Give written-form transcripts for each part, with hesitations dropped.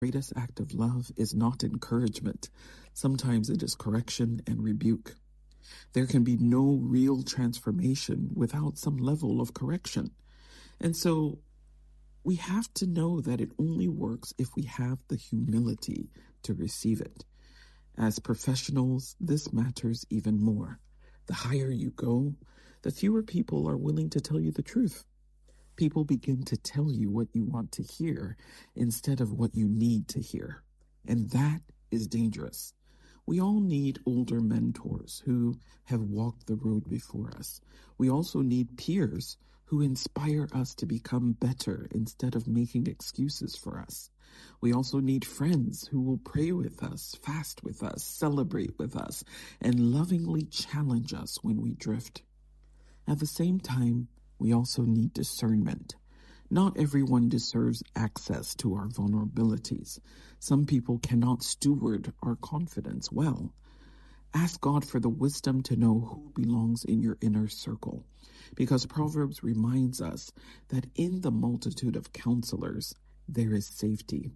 greatest act of love is not encouragement. Sometimes it is correction and rebuke. There can be no real transformation without some level of correction. And so we have to know that it only works if we have the humility to receive it. As professionals, this matters even more. The higher you go, the fewer people are willing to tell you the truth. People begin to tell you what you want to hear instead of what you need to hear. And that is dangerous. We all need older mentors who have walked the road before us. We also need peers who inspire us to become better instead of making excuses for us. We also need friends who will pray with us, fast with us, celebrate with us, and lovingly challenge us when we drift. At the same time, we also need discernment. Not everyone deserves access to our vulnerabilities. Some people cannot steward our confidence well. Ask God for the wisdom to know who belongs in your inner circle, because Proverbs reminds us that in the multitude of counselors, there is safety.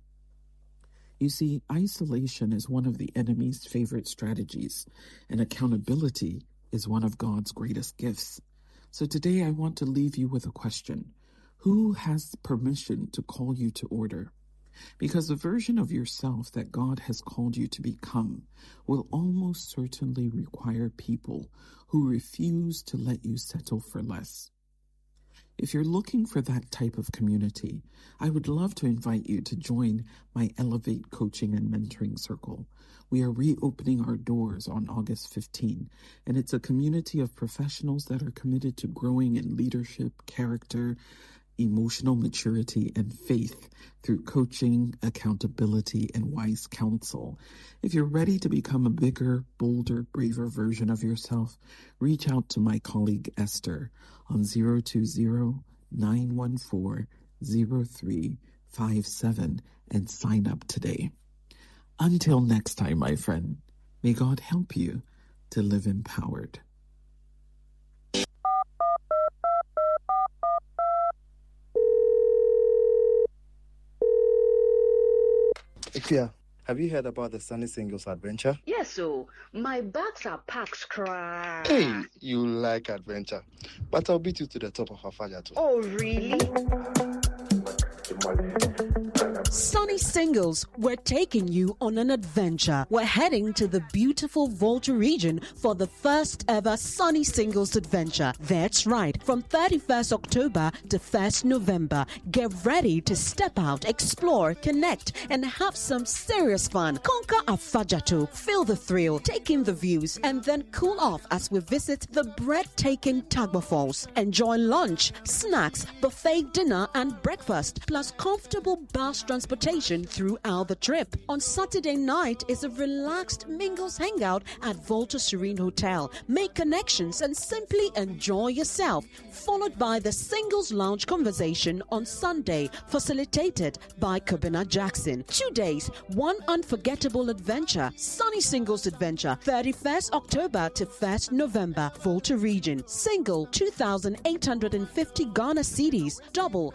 You see, isolation is one of the enemy's favorite strategies, and accountability is one of God's greatest gifts. So today I want to leave you with a question. Who has permission to call you to order? Because the version of yourself that God has called you to become will almost certainly require people who refuse to let you settle for less. If you're looking for that type of community, I would love to invite you to join my Elevate Coaching and Mentoring Circle. We are reopening our doors on August 15, and it's a community of professionals that are committed to growing in leadership, character, emotional maturity, and faith through coaching, accountability, and wise counsel. If you're ready to become a bigger, bolder, braver version of yourself, reach out to my colleague Esther on 020-914-0357 and sign up today. Until next time, my friend, may God help you to live empowered. Ikea, have you heard about the Sunny Singles adventure? Yes, so my bags are packed, cry. Hey, you like adventure, but I'll beat you to the top of Afaja too. Oh, really? Sunny Singles, we're taking you on an adventure. We're heading to the beautiful Volta region for the first ever Sunny Singles adventure. That's right, from 31st October to 1st November. Get ready to step out, explore, connect, and have some serious fun. Conquer Afajato, feel the thrill, take in the views, and then cool off as we visit the breathtaking Tagba Falls. Enjoy lunch, snacks, buffet dinner, and breakfast, plus comfortable bus transportation throughout the trip. On Saturday night is a relaxed Mingles hangout at Volta Serene Hotel. Make connections and simply enjoy yourself. Followed by the Singles Lounge conversation on Sunday, facilitated by Kabina Jackson. 2 days, one unforgettable adventure. Sunny Singles Adventure, 31st October to 1st November. Volta Region. Single, 2,850 Ghana cedis. Double,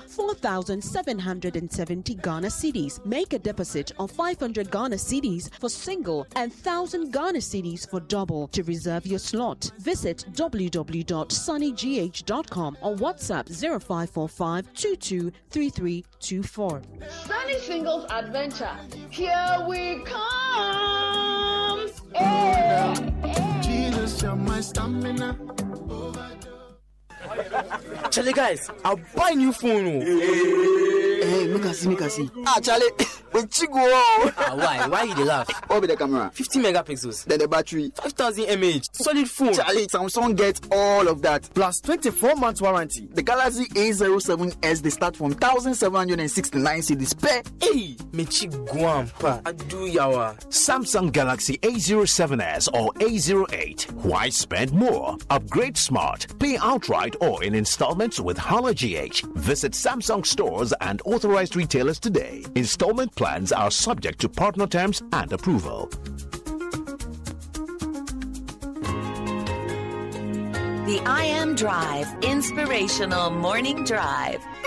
4,770 Ghana cedis. Make a deposit of 500 Ghana cedis for single and 1,000 Ghana cedis for double to reserve your slot. Visit www.sunnygh.com or WhatsApp 0545 223324. Sunny Singles Adventure. Here we come. Hey. Jesus, you're my stamina. Charlie, guys, I'll buy new phone. Hey, make us see. Charlie, when you go Why you laugh? What be the camera? 50 megapixels. Then the battery. 5,000 mAh. Solid phone. Charlie, Samsung gets all of that. Plus 24 months warranty. The Galaxy A07s, they start from 1,769 cedis per. Hey, mechi guampa. Adu yawa. Samsung Galaxy A07s or A08. Why spend more? Upgrade smart. Pay outright or in installments with Hala GH. Visit Samsung stores and authorized retailers today. Installment plans are subject to partner terms and approval. The I Am Drive, Inspirational Morning Drive.